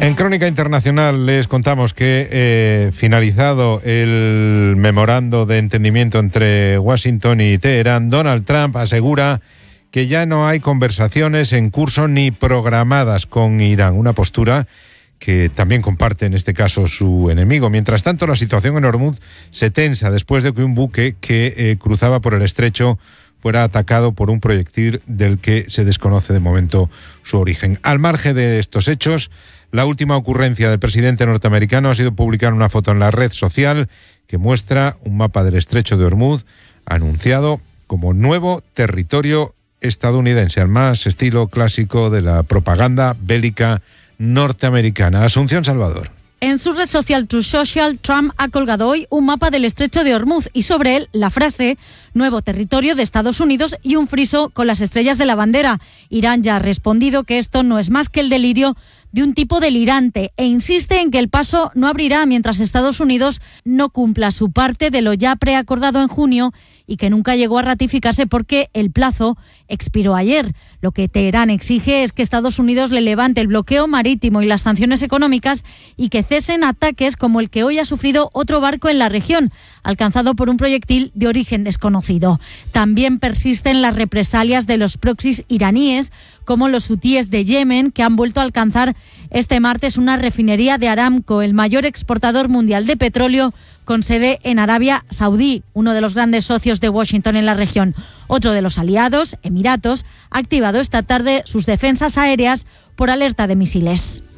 En Crónica Internacional les contamos que finalizado el memorando de entendimiento entre Washington y Teherán, Donald Trump asegura que ya no hay conversaciones en curso ni programadas con Irán, una postura que también comparte en este caso su enemigo. Mientras tanto, la situación en Hormuz se tensa después de que un buque que cruzaba por el estrecho fuera atacado por un proyectil del que se desconoce de momento su origen. Al margen de estos hechos, la última ocurrencia del presidente norteamericano ha sido publicar una foto en la red social que muestra un mapa del estrecho de Hormuz anunciado como nuevo territorio estadounidense, al más estilo clásico de la propaganda bélica norteamericana. Asunción Salvador. En su red social Truth Social, Trump ha colgado hoy un mapa del estrecho de Hormuz y sobre él la frase «Nuevo territorio de Estados Unidos» y un friso con las estrellas de la bandera. Irán ya ha respondido que esto no es más que el delirio de un tipo delirante e insiste en que el paso no abrirá mientras Estados Unidos no cumpla su parte de lo ya preacordado en junio y que nunca llegó a ratificarse porque el plazo expiró ayer. Lo que Teherán exige es que Estados Unidos le levante el bloqueo marítimo y las sanciones económicas y que cesen ataques como el que hoy ha sufrido otro barco en la región, alcanzado por un proyectil de origen desconocido. También persisten las represalias de los proxies iraníes, como los hutíes de Yemen, que han vuelto a alcanzar este martes una refinería de Aramco, el mayor exportador mundial de petróleo, con sede en Arabia Saudí, uno de los grandes socios de Washington en la región. Otro de los aliados, Emiratos, ha activado esta tarde sus defensas aéreas por alerta de misiles.